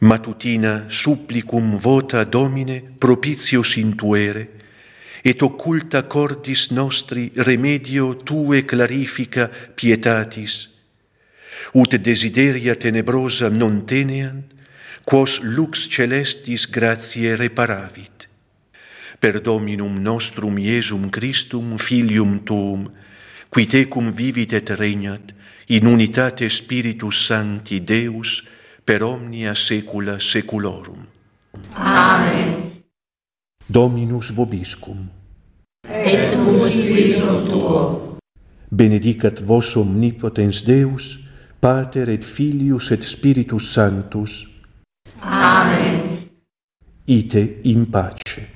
Matutina supplicum vota Domine propitios intuere, et occulta cordis nostri remedio Tue clarifica pietatis, ut desideria tenebrosa non tenean, quos lux celestis gratiae reparavit. Per Dominum nostrum Iesum Christum, Filium Tuum, qui tecum vivit et regnat, in unitate Spiritus Sancti Deus, per omnia saecula saeculorum. Amen. Dominus vobiscum. Et cum spiritu tuo. Benedicat vos omnipotens Deus, Pater et Filius et Spiritus Sanctus. Amen. Ite in pace.